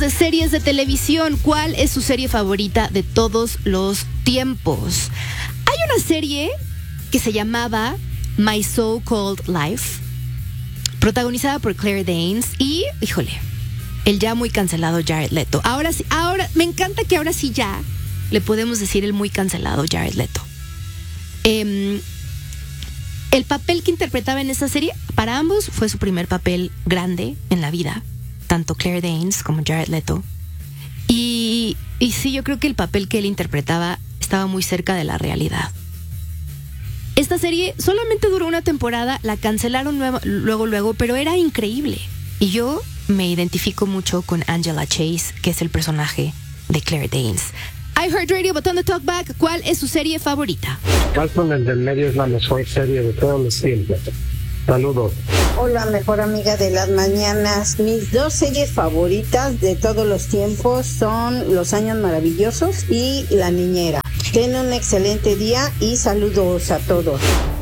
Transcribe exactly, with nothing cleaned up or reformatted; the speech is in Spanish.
De series de televisión, ¿cuál es su serie favorita de todos los tiempos? Hay una serie que se llamaba My So-Called Life, protagonizada por Claire Danes y, híjole, el ya muy cancelado Jared Leto. Ahora sí, ahora, me encanta que ahora sí ya le podemos decir el muy cancelado Jared Leto. Eh, el papel que interpretaba en esa serie, para ambos, fue su primer papel grande en la vida. Tanto Claire Danes como Jared Leto. Y, y sí, yo creo que el papel que él interpretaba estaba muy cerca de la realidad. Esta serie solamente duró una temporada, la cancelaron luego, luego, luego, pero era increíble. Y yo me identifico mucho con Angela Chase, que es el personaje de Claire Danes. iHeartRadio, botón de Talkback, ¿cuál es su serie favorita? Malcolm el del medio es la mejor serie de todos los tiempos. Saludos. Hola, mejor amiga de las mañanas. Mis dos series favoritas de todos los tiempos son Los Años Maravillosos y La Niñera. Ten un excelente día y saludos a todos.